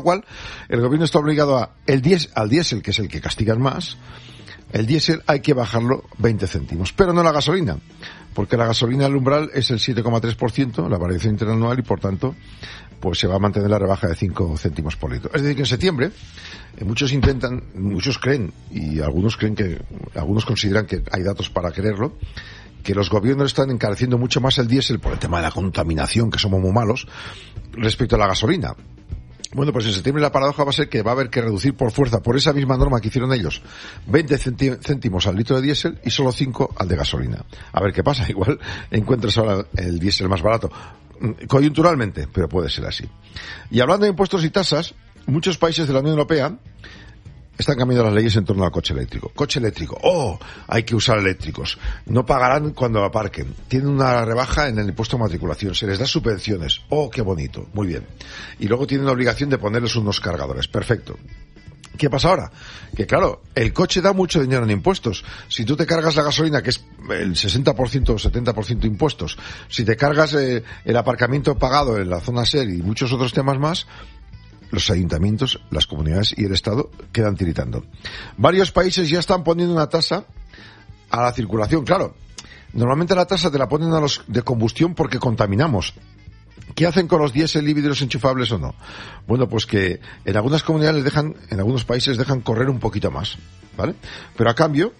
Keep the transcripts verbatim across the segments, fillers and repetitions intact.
cual el gobierno está obligado a el diésel, al diésel, que es el que castigan más, el diésel hay que bajarlo veinte céntimos, pero no la gasolina, porque la gasolina al umbral es el siete coma tres por ciento, la variación interanual, y por tanto pues se va a mantener la rebaja de cinco céntimos por litro. Es decir, que en septiembre eh, muchos intentan, muchos creen, y algunos creen que, algunos consideran que hay datos para creerlo, que los gobiernos están encareciendo mucho más el diésel por el tema de la contaminación, que somos muy malos, respecto a la gasolina. Bueno, pues en septiembre la paradoja va a ser que va a haber que reducir por fuerza, por esa misma norma que hicieron ellos, veinte céntimos al litro de diésel y solo cinco al de gasolina. A ver qué pasa, igual encuentras ahora el diésel más barato, coyunturalmente, pero puede ser así. Y hablando de impuestos y tasas, muchos países de la Unión Europea están cambiando las leyes en torno al coche eléctrico. Coche eléctrico, ¡oh! Hay que usar eléctricos. No pagarán cuando aparquen. Tienen una rebaja en el impuesto de matriculación. Se les da subvenciones. ¡Oh, qué bonito! Muy bien. Y luego tienen la obligación de ponerles unos cargadores. Perfecto. ¿Qué pasa ahora? Que claro, el coche da mucho dinero en impuestos. Si tú te cargas la gasolina, que es el sesenta por ciento o setenta por ciento de impuestos, si te cargas eh, el aparcamiento pagado en la zona SER y muchos otros temas más, los ayuntamientos, las comunidades y el Estado quedan tiritando. Varios países ya están poniendo una tasa a la circulación. Claro, normalmente la tasa te la ponen a los de combustión porque contaminamos. ¿Qué hacen con los diésel híbridos enchufables o no? Bueno, pues que en algunas comunidades les dejan, en algunos países dejan correr un poquito más, ¿vale? Pero a cambio,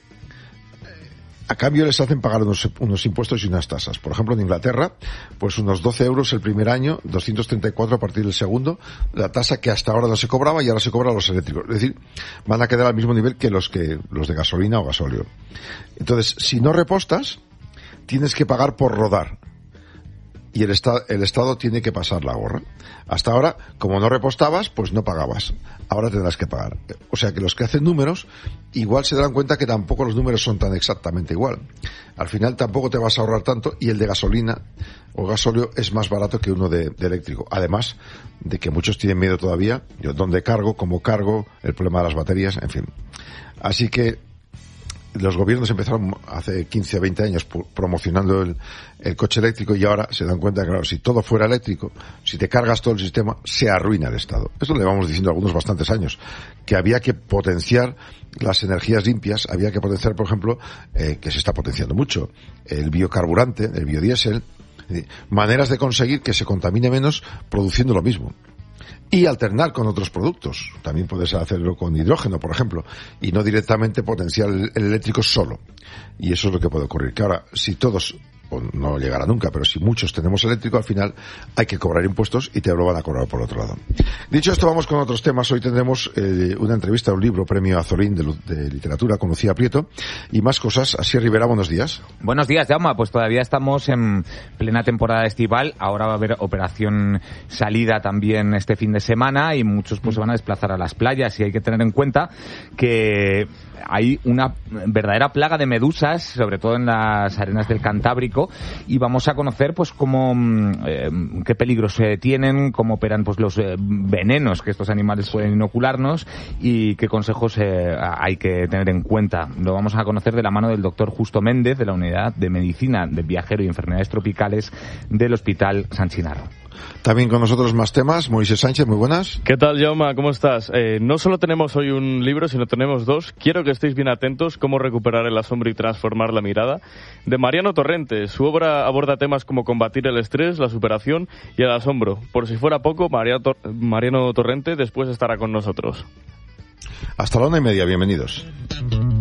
a cambio les hacen pagar unos, unos impuestos y unas tasas. Por ejemplo, en Inglaterra, pues unos doce euros el primer año, doscientos treinta y cuatro a partir del segundo, la tasa que hasta ahora no se cobraba y ahora se cobra a los eléctricos. Es decir, van a quedar al mismo nivel que los que los de gasolina o gasóleo. Entonces, si no repostas, tienes que pagar por rodar. Y el, esta, el Estado tiene que pasar la gorra. Hasta ahora, como no repostabas, pues no pagabas. Ahora tendrás que pagar. O sea que los que hacen números, igual se darán cuenta que tampoco los números son tan exactamente igual. Al final tampoco te vas a ahorrar tanto y el de gasolina o gasóleo es más barato que uno de, de eléctrico. Además de que muchos tienen miedo todavía. Yo, ¿dónde cargo? ¿Cómo cargo? El problema de las baterías, en fin. Así que los gobiernos empezaron hace quince o veinte años promocionando el, el coche eléctrico y ahora se dan cuenta que, claro, si todo fuera eléctrico, si te cargas todo el sistema, se arruina el Estado. Eso le vamos diciendo algunos bastantes años, que había que potenciar las energías limpias, había que potenciar, por ejemplo, eh, que se está potenciando mucho, el biocarburante, el biodiesel, maneras de conseguir que se contamine menos produciendo lo mismo. Y alternar con otros productos. También puedes hacerlo con hidrógeno, por ejemplo, y no directamente potenciar el, el eléctrico solo. Y eso es lo que puede ocurrir. Que ahora, si todos, o no llegará nunca, pero si muchos tenemos eléctrico, al final hay que cobrar impuestos y te lo van a cobrar por otro lado. Dicho esto, vamos con otros temas. Hoy tendremos eh, una entrevista a un libro, premio Azorín de, de literatura con Lucía Prieto, y más cosas. Asier Rivera, buenos días. Buenos días, Jaume. Pues todavía estamos en plena temporada estival. Ahora va a haber operación salida también este fin de semana y muchos pues se van a desplazar a las playas, y hay que tener en cuenta que hay una verdadera plaga de medusas, sobre todo en las arenas del Cantábrico, y vamos a conocer pues cómo eh, qué peligros eh, tienen, cómo operan pues los eh, venenos que estos animales pueden inocularnos y qué consejos eh, hay que tener en cuenta. Lo vamos a conocer de la mano del doctor Justo Méndez, de la Unidad de Medicina de Viajero y Enfermedades Tropicales del Hospital San Chinarro. También con nosotros más temas. Moisés Sánchez, muy buenas. ¿Qué tal, Jaume? ¿Cómo estás? Eh, no solo tenemos hoy un libro, sino tenemos dos. Quiero que estéis bien atentos. Cómo recuperar el asombro y transformar la mirada. De Mariano Torrente. Su obra aborda temas como combatir el estrés, la superación y el asombro. Por si fuera poco, Mariano, Tor- Mariano Torrente después estará con nosotros. Hasta la una y media. Bienvenidos.